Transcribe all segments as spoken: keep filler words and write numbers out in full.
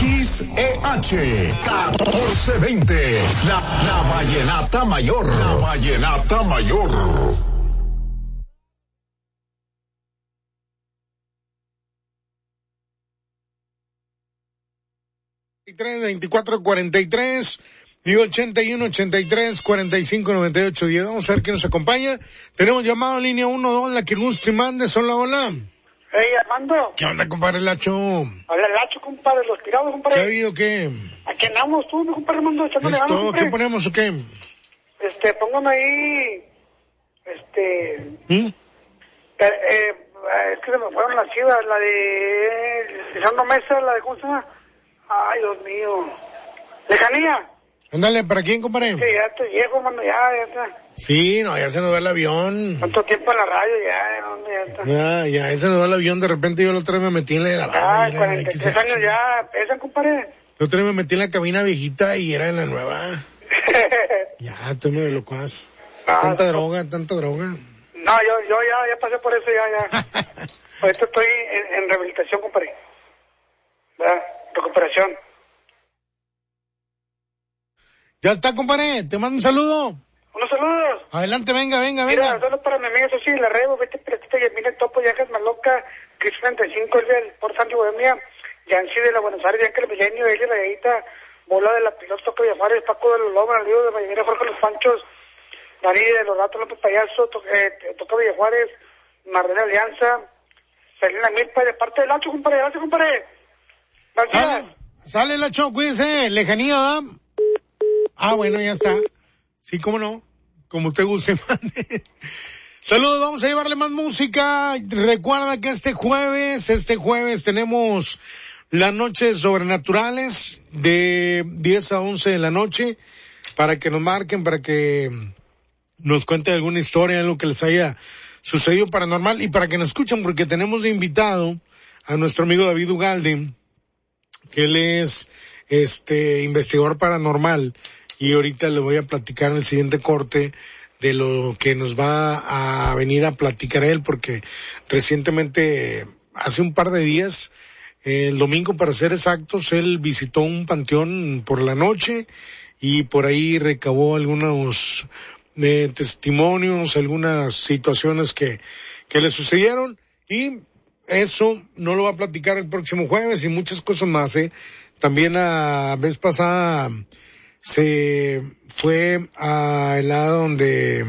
X E H catorce veinte, la, la Vallenata Mayor, la Vallenata Mayor. veinticuatro cuarenta y tres y ochenta y uno ochenta y tres cuarenta y cinco noventa y ocho diez. Vamos a ver quién nos acompaña. Tenemos llamado en línea uno dos, la que guste mande. Son la hola. Hey, Armando. ¿Qué onda, compadre Lacho? Habla Lacho, compadre, los tirados, compadre. ¿Qué ha habido, qué? Aquí andamos, tú, mi compadre Armando, echándole ganas, ¿Esto? compadre. ¿Qué ponemos o qué? Este, póngame ahí, este... ¿Mm? Eh, eh, es que se me fueron las chivas, la de... Lisandro Mesa, la de... ¿Cómo se llama? Ay, Dios mío. Lejanía. Ándale, ¿para quién, compadre? Sí, ya te llego, mano, ya, ya está. Sí, no, ya se nos va el avión. ¿Cuánto tiempo en la radio? Ya, ¿dónde ya está? Ya, ya, se nos va el avión. De repente yo la otra vez me metí en la... Ah, era- cuarenta y tres años ya, pesan, compadre. La otra vez me metí en la cabina viejita y era en la nueva. Ya, estoy medio locuaz. Ah, Tanta no. droga, tanta droga. No, yo, yo ya, ya pasé por eso, ya, ya. Ahorita estoy en, en rehabilitación, compadre. ¿Verdad? Recuperación. Ya está, compadre. Te mando un saludo. Unos saludos. Adelante, venga, venga, Mira, venga. solo para mi amiga Sosi, la Rebo, vete Pretita, Yasmina Topo, Yajas Maloca, Cris treinta y cinco, Elvia del Port Santi Bohemia, Yancy de la Buenos Aires, Bianca el Milenio, Eli Rayita, Bola de la Piloto, Toco Villafares, Paco de los Lobos, Alido de Valladolid, Jorge Los Panchos, Dani de los Ratos, López Payaso, to, eh, Toco Villafares, Marlene Alianza, Selena Milpa, de parte del Lacho, compadre, gracias, compadre. Gracias. Sale, sale Lacho, cuídese. Lejanía, ¿verdad? Ah, bueno, ya está. Sí, cómo no. Como usted guste, mande. Saludos, vamos a llevarle más música. Recuerda que este jueves, este jueves tenemos las noches sobrenaturales de diez a once de la noche para que nos marquen, para que nos cuenten alguna historia, algo que les haya sucedido paranormal y para que nos escuchen porque tenemos de invitado a nuestro amigo David Ugalde, que él es este investigador paranormal y ahorita le voy a platicar en el siguiente corte de lo que nos va a venir a platicar él porque recientemente, hace un par de días, el domingo para ser exactos, él visitó un panteón por la noche y por ahí recabó algunos eh, testimonios, algunas situaciones que, que le sucedieron y eso no lo va a platicar el próximo jueves y muchas cosas más, ¿eh? También la vez pasada se fue a el lado donde,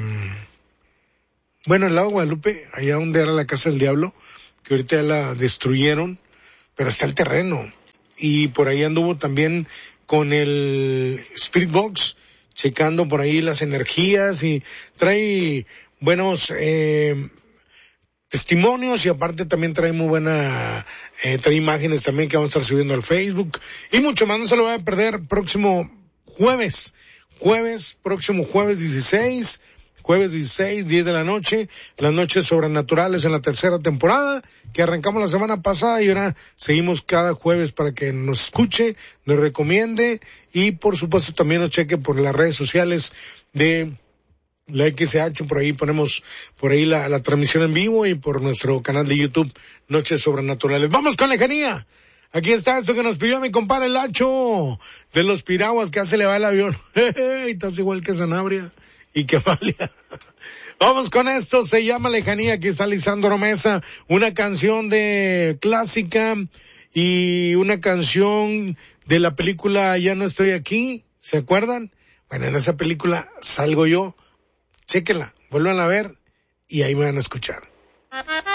bueno, el lado de Guadalupe, allá donde era la Casa del Diablo, que ahorita ya la destruyeron, pero está el terreno. Y por ahí anduvo también con el Spirit Box, checando por ahí las energías y trae buenos eh, testimonios y aparte también trae muy buena, eh, trae imágenes también que vamos a estar subiendo al Facebook y mucho más. No se lo vaya a perder próximo jueves, jueves, próximo jueves dieciséis, jueves dieciséis, diez de la noche, las noches sobrenaturales en la tercera temporada, que arrancamos la semana pasada y ahora seguimos cada jueves para que nos escuche, nos recomiende y por supuesto también nos cheque por las redes sociales de la X H, por ahí ponemos por ahí la, la transmisión en vivo y por nuestro canal de YouTube, Noches Sobrenaturales. Vamos con lejanía. Aquí está esto que nos pidió mi compadre Lacho, de los piraguas que hace le va el avión. Estás igual que Sanabria y que Valia. Vamos con esto, se llama Lejanía, aquí está Lisandro Mesa, una canción de clásica y una canción de la película Ya no estoy aquí, ¿se acuerdan? Bueno, en esa película salgo yo, chéquenla, vuelvan a ver y ahí me van a escuchar.